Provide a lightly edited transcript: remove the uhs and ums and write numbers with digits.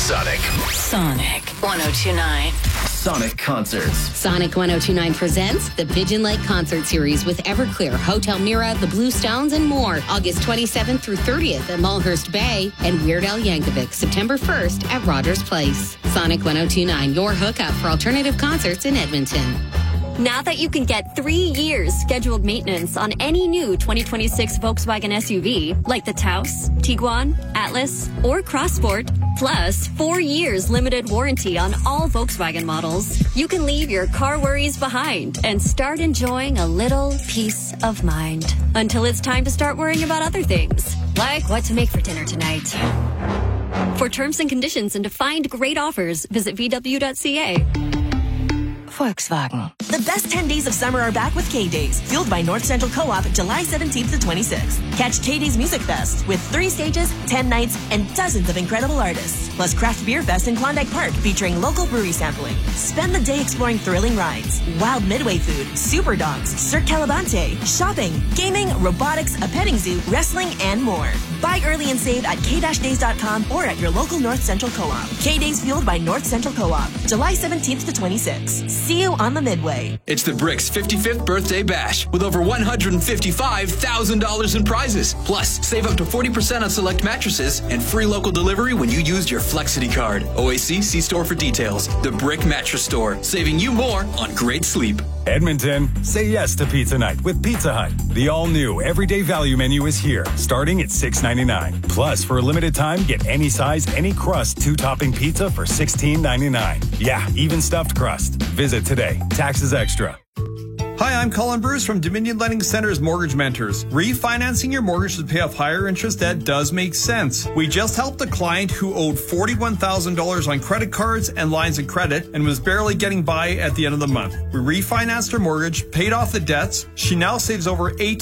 Sonic. Sonic 1029. Sonic Concerts. Sonic 1029 presents the Pigeon Lake Concert Series with Everclear, Hotel Mira, the Blue Stones, and more. August 27th through 30th at Mulhurst Bay, and Weird Al Yankovic September 1st at Rogers Place. Sonic 1029, your hookup for alternative concerts in Edmonton. Now that you can get 3 years scheduled maintenance on any new 2026 Volkswagen SUV, like the Taos, Tiguan, Atlas, or Crossport, plus 4 years limited warranty on all Volkswagen models, you can leave your car worries behind and start enjoying a little peace of mind. Until it's time to start worrying about other things, like what to make for dinner tonight. For terms and conditions and to find great offers, visit VW.ca. Volkswagen. The best 10 days of summer are back with K-Days, fueled by North Central Co-op, July 17th to 26th. Catch K-Days Music Fest with 3 stages, 10 nights, and dozens of incredible artists. Plus Craft Beer Fest in Klondike Park featuring local brewery sampling. Spend the day exploring thrilling rides, wild Midway food, super dogs, Cirque Calabante, shopping, gaming, robotics, a petting zoo, wrestling, and more. Buy early and save at k-days.com or at your local North Central Co-op. K-Days fueled by North Central Co-op, July 17th to 26th. See you on the Midway. It's the Bricks 55th Birthday Bash with over $155,000 in prizes. Plus, save up to 40% on select mattresses and free local delivery when you used your Flexity card. OAC, see store for details. The Brick Mattress Store, saving you more on great sleep. Edmonton, say yes to pizza night with Pizza Hut. The all-new everyday value menu is here, starting at $6.99. Plus, for a limited time, get any size, any crust, 2-topping pizza for $16.99. Yeah, even stuffed crust. Visit today. Taxes extra. Hi, I'm Colin Bruce from Dominion Lending Center's Mortgage Mentors. Refinancing your mortgage to pay off higher interest debt does make sense. We just helped a client who owed $41,000 on credit cards and lines of credit and was barely getting by at the end of the month. We refinanced her mortgage, paid off the debts. She now saves over